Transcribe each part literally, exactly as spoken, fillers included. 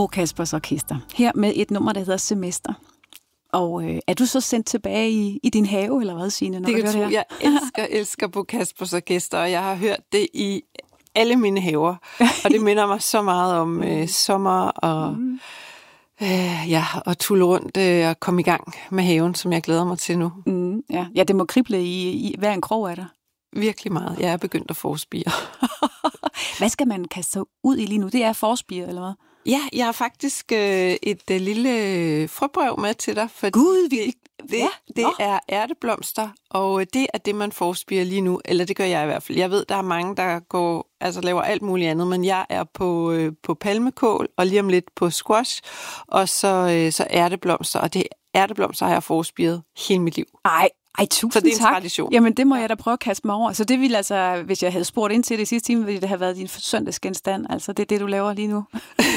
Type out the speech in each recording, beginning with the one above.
Bo Kaspers Orkester. Her med et nummer, der hedder Semester. Og øh, er du så sendt tilbage i, i din have, eller hvad, Signe? Det kan du tro. Jeg elsker, elsker Bo Kaspers Orkester, og jeg har hørt det i alle mine haver. Og det minder mig så meget om øh, sommer og... Mm. Øh, ja, og tulle rundt øh, og komme i gang med haven, som jeg glæder mig til nu. Mm, ja. ja, det må krible i, i hver en krog af dig. Virkelig meget. Jeg er begyndt at forspire. Hvad skal man kaste sig ud i lige nu? Det er forspire, eller hvad? Ja, jeg har faktisk øh, et øh, lille frøbrev med til dig. For Gud, vi... Det, ja. det er ærteblomster, og det er det, man forspirer lige nu. Eller det gør jeg i hvert fald. Jeg ved, der er mange, der går, altså laver alt muligt andet, men jeg er på, øh, på palmekål, og lige om lidt på squash, og så, øh, så ærteblomster. Og det ærteblomster har jeg forspiret hele mit liv. Ej, Ej, tusind så det er en tak. tradition. Jamen, det må jeg da prøve at kaste mig over. Så det ville altså, hvis jeg havde spurgt ind til det sidste time, ville det have været din søndagsgenstand. Altså, det er det, du laver lige nu.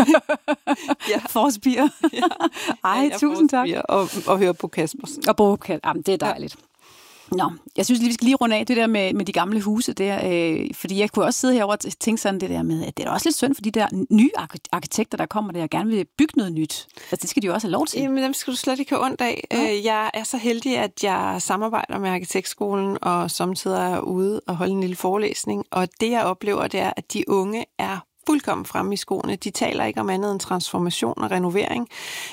ja. Forspire. ja. Ej, ja, tusind tak. Og, og høre på Kaspers. Og Bo Kaspers. Jamen, det er dejligt. Ja. Nå, jeg synes lige, vi skal lige runde af det der med, med de gamle huse der, øh, fordi jeg kunne også sidde herovre og tænke sådan det der med, at det er også lidt synd for de der nye arkitekter, der kommer der og gerne vil bygge noget nyt. Altså, det skal de jo også have lov til. Jamen, dem skal du slet ikke have ondt af. Ja. Jeg er så heldig, at jeg samarbejder med Arkitektskolen, og samtidig er ude og holde en lille forelæsning, og det, jeg oplever, det er, at de unge er fuldkommen fremme i skoene. De taler ikke om andet end transformation og renovering.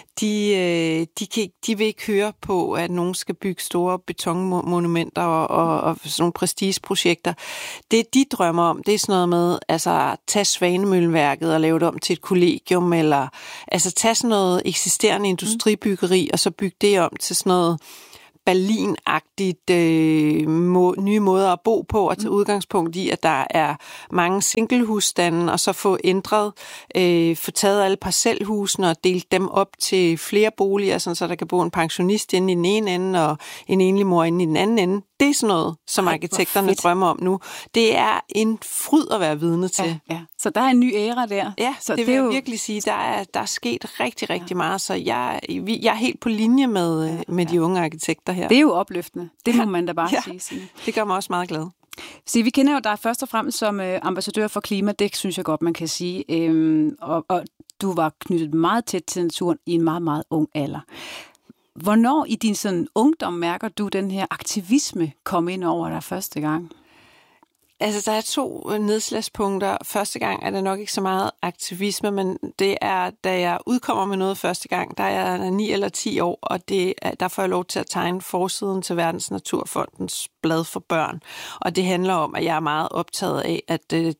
De, de, kan, de vil ikke høre på, at nogen skal bygge store betonmonumenter og, og, og sådan nogle prestigeprojekter. Det, de drømmer om, det er sådan noget med, altså, tage Svanemølleværket og lave det om til et kollegium, eller altså, tage sådan noget eksisterende industribyggeri, og så bygge det om til sådan noget Berlin-agtigt øh, må, nye måder at bo på, og tage udgangspunkt i, at der er mange singlehusstande, og så få ændret, øh, få taget alle parcelhusene og delt dem op til flere boliger, sådan, så der kan bo en pensionist inde i den ene ende, og en enlig mor inde i den anden ende. Det er sådan noget, som Ej, arkitekterne drømmer om nu. Det er en fryd at være vidne til. Ja, ja. Så der er en ny æra der. Ja, så det, det vil er jeg jo... virkelig sige. Der er, der er sket rigtig, rigtig ja. meget, så jeg, jeg er helt på linje med, ja, med de unge arkitekter her. Det er jo opløftende. Det må man da bare ja, sige. Det gør mig også meget glad. Så vi kender jo dig først og fremmest som øh, ambassadør for klima, det synes jeg godt, man kan sige. Øhm, og, og du var knyttet meget tæt til naturen i en meget, meget ung alder. Hvornår i din sådan ungdom mærker du den her aktivisme komme ind over dig første gang? Altså, der er to nedslagspunkter. Første gang er det nok ikke så meget aktivisme, men det er, da jeg udkommer med noget første gang, der er jeg ni eller ti år, og det, der får jeg lov til at tegne forsiden til Verdens Naturfondens blad for børn. Og det handler om, at jeg er meget optaget af, at øh,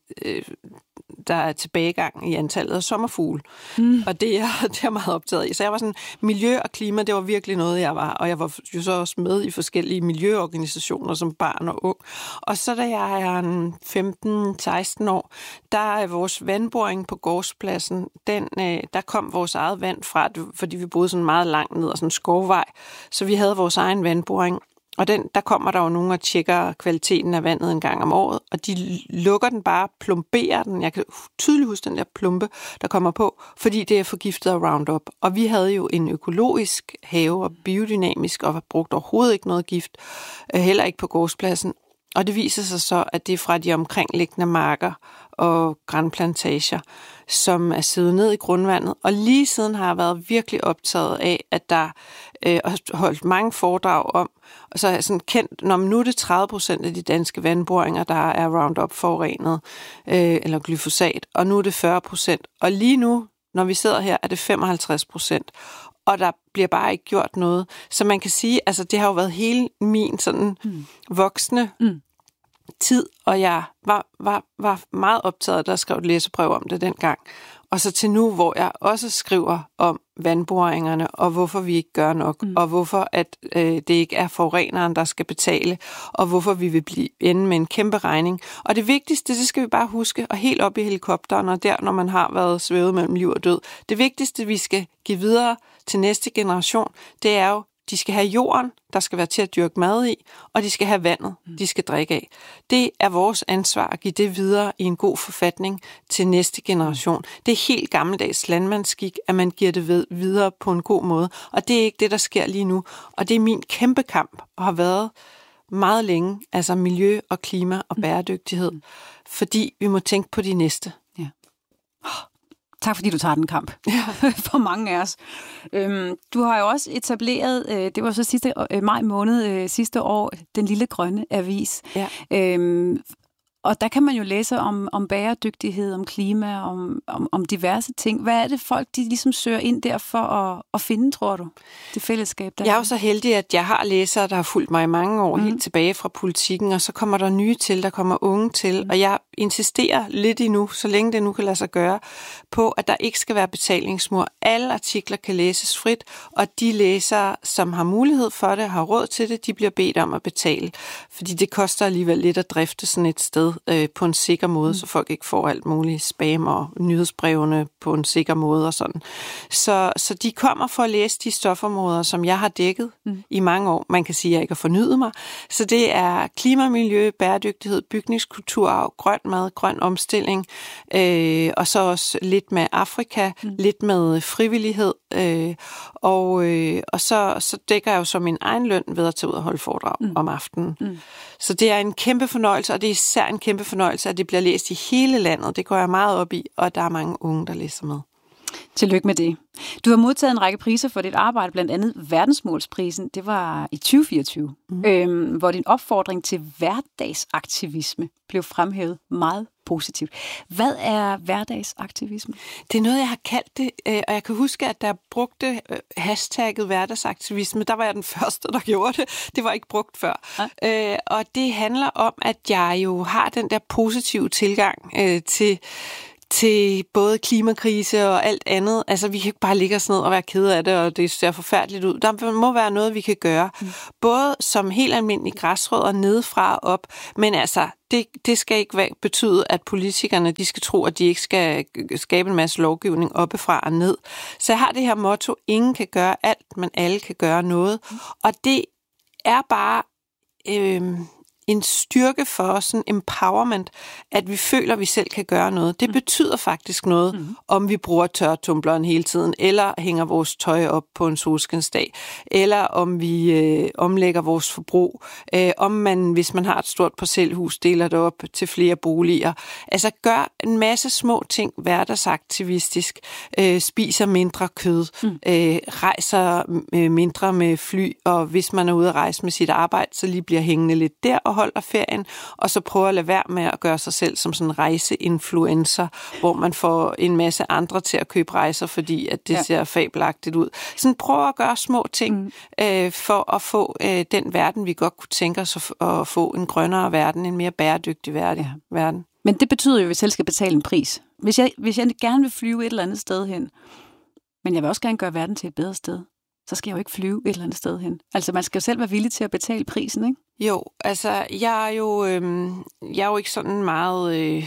der er tilbagegang i antallet af sommerfugle. Mm. Og det er, det er jeg meget optaget af. Så jeg var sådan, miljø og klima, det var virkelig noget, jeg var. Og jeg var jo så også med i forskellige miljøorganisationer som barn og ung. Og så da jeg er femten seksten år, der er vores vandboring på gårdspladsen, den, der kom vores eget vand fra, fordi vi boede sådan meget langt ned ad sådan en skovvej. Så vi havde vores egen vandboring. Og den, der kommer der jo nogen og tjekker kvaliteten af vandet en gang om året, og de lukker den bare, plomberer den. Jeg kan tydeligt huske den der plumpe, der kommer på, fordi det er forgiftet af Roundup. Og vi havde jo en økologisk have og biodynamisk, og har brugt overhovedet ikke noget gift, heller ikke på gårdspladsen. Og det viser sig så, at det er fra de omkringliggende marker og granplantager, som er siddet ned i grundvandet. Og lige siden har jeg været virkelig optaget af, at der øh, har holdt mange foredrag om, og så er jeg sådan kendt, når nu er det tredive procent af de danske vandboringer, der er Roundup forurenet, øh, eller glyfosat, og nu er det fyrre procent. Og lige nu, når vi sidder her, er det femoghalvtreds procent. Og der bliver bare ikke gjort noget. Så man kan sige, altså det har jo været hele min sådan mm. voksne mm. tid, og jeg var, var, var meget optaget, der skrev et læserbrev om det dengang. Og så til nu, hvor jeg også skriver om vandboringerne, og hvorfor vi ikke gør nok, mm. og hvorfor at øh, det ikke er forureneren, der skal betale, og hvorfor vi vil blive ende med en kæmpe regning. Og det vigtigste, det skal vi bare huske, og helt op i helikopteren, og der, når man har været svævet mellem liv og død, det vigtigste, vi skal give videre til næste generation, det er jo, de skal have jorden, der skal være til at dyrke mad i, og de skal have vandet, de skal drikke af. Det er vores ansvar at give det videre i en god forfatning til næste generation. Det er helt gammeldags landmandsskik, at man giver det videre på en god måde, og det er ikke det, der sker lige nu. Og det er min kæmpe kamp, og har været meget længe, altså miljø og klima og bæredygtighed, fordi vi må tænke på de næste. Ja. Tak fordi du tager den kamp ja. for mange af os. Øhm, du har jo også etableret, øh, det var så sidste øh, maj måned øh, sidste år, Den Lille Grønne Avis. Ja. Øhm, og der kan man jo læse om, om bæredygtighed, om klima, om, om, om diverse ting. Hvad er det folk, de ligesom søger ind der for at, at finde, tror du, det fællesskab der? Jeg er jo så heldig, at jeg har læsere, der har fulgt mig i mange år, mm. helt tilbage fra politikken, og så kommer der nye til, der kommer unge til, mm. og jeg insisterer lidt endnu, så længe det nu kan lade sig gøre, på, at der ikke skal være betalingsmur. Alle artikler kan læses frit, og de læsere, som har mulighed for det, har råd til det, de bliver bedt om at betale, fordi det koster alligevel lidt at drifte sådan et sted øh, på en sikker måde, mm. så folk ikke får alt muligt spam og nyhedsbrevene på en sikker måde og sådan. Så, så de kommer for at læse de stofområder, som jeg har dækket mm. i mange år. Man kan sige, at jeg ikke har fornyet mig. Så det er klima, miljø, bæredygtighed, bygningskulturarv, grøn mad, grøn omstilling, øh, og så også lidt med Afrika, mm. lidt med frivillighed, øh, og, øh, og så, så dækker jeg jo så min egen løn ved at tage ud og holde foredrag mm. om aftenen. Mm. Så det er en kæmpe fornøjelse, og det er især en kæmpe fornøjelse, at det bliver læst i hele landet. Det går jeg meget op i, og der er mange unge, der læser med. Tillykke med det. Du har modtaget en række priser for dit arbejde, blandt andet Verdensmålsprisen. Det var i tyve fireogtyve, mm. øhm, hvor din opfordring til hverdagsaktivisme blev fremhævet meget positivt. Hvad er hverdagsaktivisme? Det er noget, jeg har kaldt det, og jeg kan huske, at der brugte hashtagget hverdagsaktivisme. Der var jeg den første, der gjorde det. Det var ikke brugt før. Ja. Og det handler om, at jeg jo har den der positive tilgang til til både klimakrise og alt andet. Altså, vi kan ikke bare ligge os ned og være kede af det, og det ser forfærdeligt ud. Der må være noget, vi kan gøre. Mm. Både som helt almindelige græsrødder nedefra og op, men altså, det, det skal ikke betyde, at politikerne, de skal tro, at de ikke skal skabe en masse lovgivning oppefra og ned. Så jeg har det her motto, ingen kan gøre alt, men alle kan gøre noget. Mm. Og det er bare Øh, en styrke for os, en empowerment, at vi føler, at vi selv kan gøre noget. Det betyder faktisk noget, mm. om vi bruger tørretumbleren hele tiden, eller hænger vores tøj op på en solskinsdag, eller om vi øh, omlægger vores forbrug, øh, om man, hvis man har et stort parcelhus, deler det op til flere boliger. Altså gør en masse små ting hverdagsaktivistisk, øh, spiser mindre kød, mm. øh, rejser øh, mindre med fly, og hvis man er ude at rejse med sit arbejde, så lige bliver hængende lidt der, og holder ferien, og så prøver at lade være med at gøre sig selv som sådan en rejseinfluencer, hvor man får en masse andre til at købe rejser, fordi at det ja. ser fabelagtigt ud. Sådan prøver at gøre små ting mm. øh, for at få øh, den verden, vi godt kunne tænke os at, at få en grønnere verden, en mere bæredygtig verden. Ja. verden. Men det betyder jo, at vi selv skal betale en pris. Hvis jeg, hvis jeg gerne vil flyve et eller andet sted hen, men jeg vil også gerne gøre verden til et bedre sted, så skal jeg jo ikke flyve et eller andet sted hen. Altså, man skal jo selv være villig til at betale prisen, ikke? Jo, altså, jeg er jo, øh, jeg er jo ikke sådan meget øh,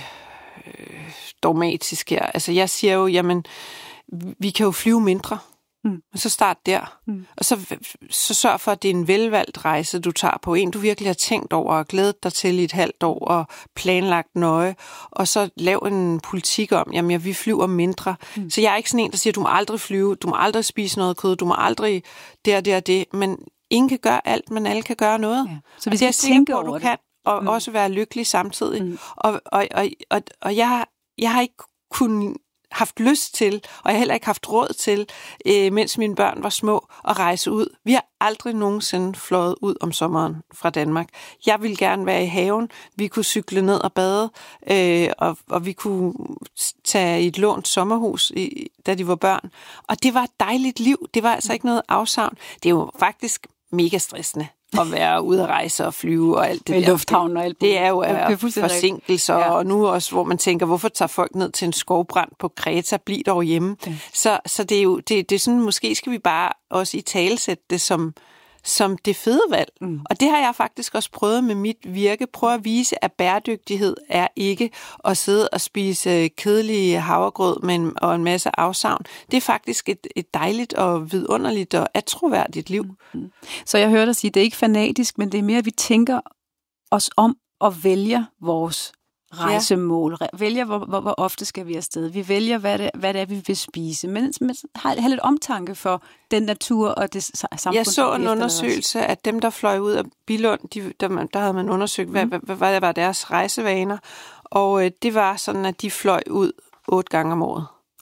dogmatisk her. Altså, jeg siger jo, jamen, vi kan jo flyve mindre. Mm. Og så start der. Mm. Og så, så sørg for, at det er en velvalgt rejse, du tager på. En, du virkelig har tænkt over og glædet dig til i et halvt år og planlagt nøje. Og så lav en politik om, jamen, ja, vi flyver mindre. Mm. Så jeg er ikke sådan en, der siger, du må aldrig flyve, du må aldrig spise noget kød, du må aldrig det og det og det. Men ingen kan gøre alt, men alle kan gøre noget. Ja. Så vi skal tænke på, du kan, og mm. også være lykkelig samtidig. Mm. Og, og, og, og, og jeg, jeg har ikke kunnet haft lyst til, og jeg har heller ikke haft råd til, øh, mens mine børn var små, at rejse ud. Vi har aldrig nogensinde fløjet ud om sommeren fra Danmark. Jeg ville gerne være i haven, vi kunne cykle ned og bade, øh, og, og vi kunne tage i et lånt sommerhus, i, da de var børn. Og det var et dejligt liv. Det var altså ikke noget afsavn. Det er jo faktisk mega stressende at være ude at rejse og flyve og alt det med der. lufthavn og alt det er jo er forsinkelser, ja. Og nu også, hvor man tænker, hvorfor tager folk ned til en skovbrand på Kreta, bliv dog hjemme. Ja. Så, så det er jo, det, det er sådan, måske skal vi bare også i talesætte det som, som det fede valg. Mm. Og det har jeg faktisk også prøvet med mit virke. Prøve at vise, at bæredygtighed er ikke at sidde og spise kedelige havregrød med en, og en masse afsavn. Det er faktisk et, et dejligt og vidunderligt og attråværdigt liv. Mm. Så jeg hørte dig sige, det er ikke fanatisk, men det er mere, at vi tænker os om og vælger vores rejsemål. Ja. Vælger, hvor, hvor, hvor ofte skal vi afsted. Vi vælger, hvad det, hvad det er, vi vil spise. Men, men har, har lidt omtanke for den natur og det samfund. Jeg så en undersøgelse, at dem, der fløj ud af Billund, de, der, der havde man undersøgt, hvad, mm. hvad, hvad var deres rejsevaner. Og øh, det var sådan, at de fløj ud otte gange om året.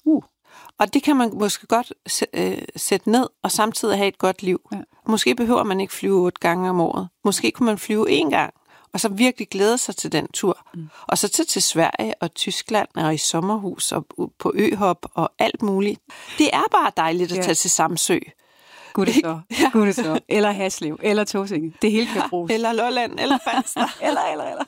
Uh. Og det kan man måske godt øh, sætte ned, og samtidig have et godt liv. Ja. Måske behøver man ikke flyve otte gange om året. Måske kunne man flyve én gang, og så virkelig glæde sig til den tur. Mm. Og så til til Sverige og Tyskland og i sommerhus og på øhop og alt muligt. Det er bare dejligt at ja. tage til Samsø. Gud det så. Ja. Gud det så. Eller Haslev, eller Tåsinge. Det hele kan bruges. Eller Lolland, eller Falster. eller, eller, eller.